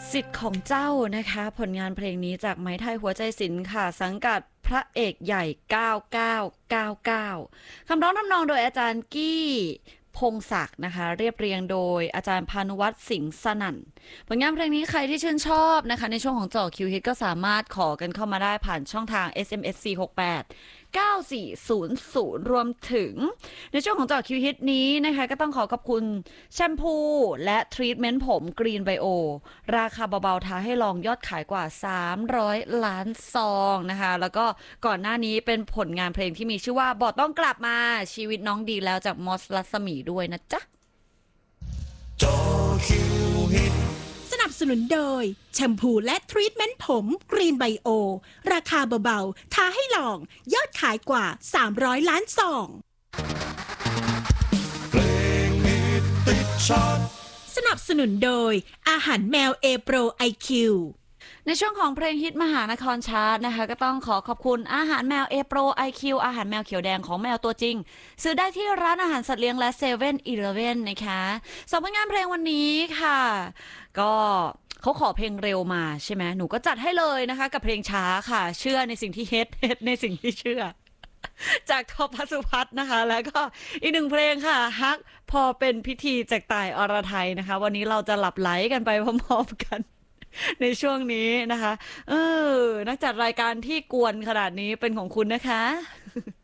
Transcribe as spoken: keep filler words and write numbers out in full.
สิทธิ์ของเจ้านะคะผลงานเพลงนี้จากไม้ไทยหัวใจศิลป์ค่ะสังกัดพระเอกใหญ่เก้าเก้าเก้าเก้าคำร้องทำนองโดยอาจารย์กี้พงศักดิ์นะคะเรียบเรียงโดยอาจารย์พานุวัฒน์สิงห์สนั่นผลงานเพลงนี้ใครที่ชื่นชอบนะคะในช่วงของเจาะคิวฮิตก็สามารถขอกันเข้ามาได้ผ่านช่องทาง เอส เอ็ม เอส สี่ หก แปด เก้า สี่ ศูนย์ ศูนย์รวมถึงในช่วงของเจาะคิวฮิตนี้นะคะก็ต้องขอขอบคุณแชมพูและทรีทเมนต์ผมกรีนไบโอราคาเบาๆท้าให้ลองยอดขายกว่าสามร้อยล้านซองนะคะแล้วก็ก่อนหน้านี้เป็นผลงานเพลงที่มีชื่อว่าบอดต้องกลับมาชีวิตน้องดีแล้วจากมอสรัศมีด้วยนะจ๊ะสนับสนุนโดยแชมพูและทรีทเมนต์ผมกรีนไบโอราคาเบาๆท้าให้ลองยอดขายกว่าสามร้อยล้านซองสนับสนุนโดยอาหารแมวเอโปรไอคิวในช่วงของเพลงฮิตมหานครชาร์ตนะคะก็ต้องขอขอบคุณอาหารแมวเอโปรไอคิวอาหารแมวเขียวแดงของแมวตัวจริงซื้อได้ที่ร้านอาหารสัตว์เลี้ยงและเซเว่นอีเลฟเว่นนะคะสองผลงานเพลงวันนี้ค่ะก็เขาขอเพลงเร็วมาใช่ไหมหนูก็จัดให้เลยนะคะกับเพลงช้าค่ะเชื่อในสิ่งที่เฮ็ดเฮ็ดในสิ่งที่เชื่อจากทอพัสุพัฒน์นะคะแล้วก็อีกหนึ่งเพลงค่ะฮักพอเป็นพิธีจากต่ายอรไทยนะคะวันนี้เราจะหลับไหลกันไปพร้อมๆกันในช่วงนี้นะคะเออนักจัดรายการที่กวนขนาดนี้เป็นของคุณนะคะ